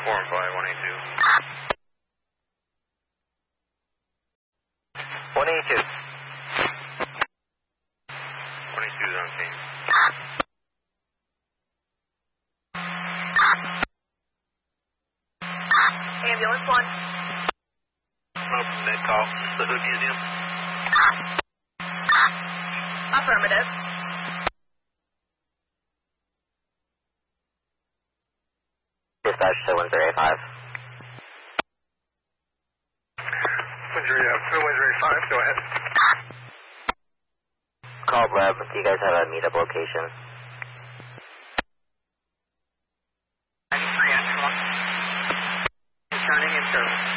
4 and 5, 182. 182. 182 is on scene. Ambulance 1. Med call, the Hood Museum. Affirmative. Dispatch to 1085. 1085, go ahead. Call Lab, do you guys have a meetup location? 93 Angela. Returning in service.